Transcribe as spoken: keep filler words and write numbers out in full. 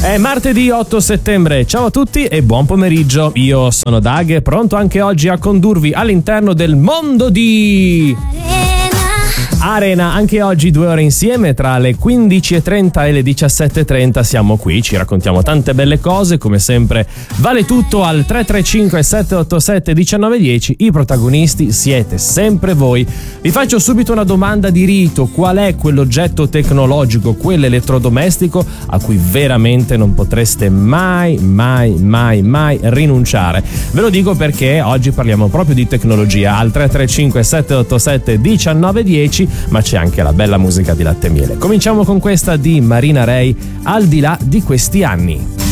È martedì otto settembre, ciao a tutti e buon pomeriggio. Io sono Dag, pronto anche oggi a condurvi all'interno del mondo di Arena. Anche oggi due ore insieme, tra le quindici e trenta e le diciassette e trenta siamo qui, ci raccontiamo tante belle cose, come sempre vale tutto al tre tre cinque sette otto sette uno nove uno zero. I protagonisti siete sempre voi. Vi faccio subito una domanda di rito: qual è quell'oggetto tecnologico, quell'elettrodomestico a cui veramente non potreste mai mai mai mai rinunciare? Ve lo dico perché oggi parliamo proprio di tecnologia al tre tre cinque sette otto sette uno nove uno zero, ma c'è anche la bella musica di Latte e Miele. Cominciamo con questa di Marina Rey, Al di là di questi anni.